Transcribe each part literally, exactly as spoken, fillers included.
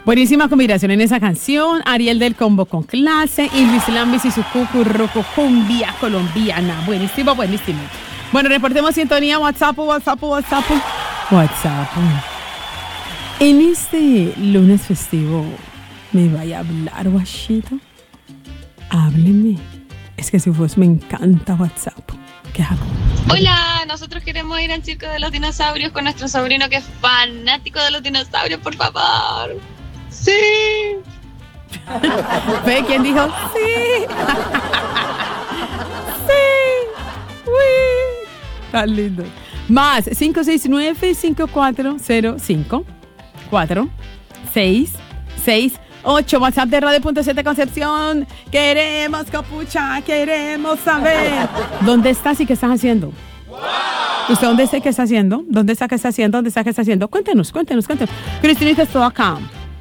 Buenísima combinación en esa canción. Ariel del Combo con Clase y Luis Lambis y su cucurroco cumbia colombiana. Buenísimo, buenísimo. Bueno, reportemos sintonía. WhatsApp, WhatsApp, WhatsApp. WhatsApp. En este lunes festivo, ¿me vaya a hablar, guachito? Hábleme. Es que si vos me encanta WhatsApp. ¿Qué hago? Hola, nosotros queremos ir al Circo de los Dinosaurios con nuestro sobrino que es fanático de los dinosaurios, por favor. ¡Sí! ¿Ve quién dijo? ¡Sí! ¡Sí! ¡Uy! Tan lindo. Más cinco seis nueve, cinco cuatro cero cinco, cuatro seis seis ocho. WhatsApp de Radio Punto siete Concepción. Queremos, capucha, queremos saber. ¿Dónde estás y qué estás haciendo? ¿Usted dónde está y qué está haciendo? ¿Dónde está qué está haciendo? ¿Dónde está qué está haciendo? Cuéntenos, cuéntenos, cuéntenos. Cristinita, estoy acá.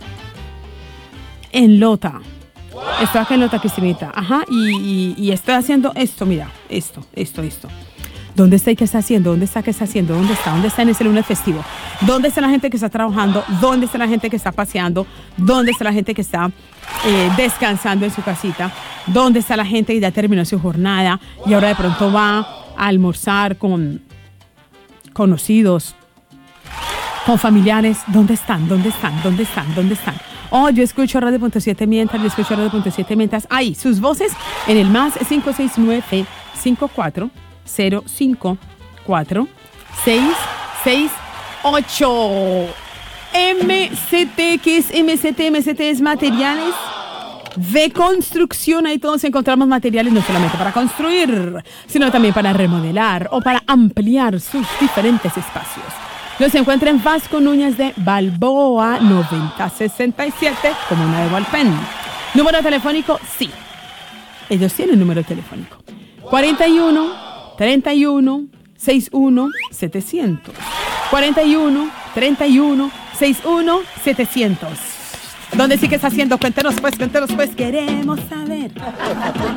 En Lota. Estoy acá en Lota, Cristinita. Ajá, y, y, y estoy haciendo esto, mira. Esto, esto, esto. ¿Dónde está y qué está haciendo? ¿Dónde está qué está haciendo? ¿Dónde está? ¿Dónde está en ese lunes festivo? ¿Dónde está la gente que está trabajando? ¿Dónde está la gente que está paseando? ¿Dónde está la gente que está eh, descansando en su casita? ¿Dónde está la gente que ya terminó su jornada y ahora de pronto va a almorzar con conocidos, con familiares? ¿Dónde están? ¿Dónde están? ¿Dónde están? ¿Dónde están? Oh, yo escucho Radio Punto siete mientras, yo escucho Radio Punto siete mientras. Ahí, sus voces en el más cinco seis nueve, cinco cuatro cero cinco, cuatro seis seis ocho. M C T, ¿qué es M C T? M C T es materiales de construcción. Ahí todos encontramos materiales no solamente para construir, sino también para remodelar o para ampliar sus diferentes espacios. Los encuentra en Vasco Núñez de Balboa, noventa sesenta y siete, comuna de Hualpén. Número telefónico, sí. Ellos tienen número telefónico. cuarenta y uno, treinta y uno, sesenta y uno, setecientos. cuarenta y uno, treinta y uno, sesenta y uno, setecientos. ¿Dónde sí que está haciendo? Cuéntenos pues, cuéntenos pues, queremos saber.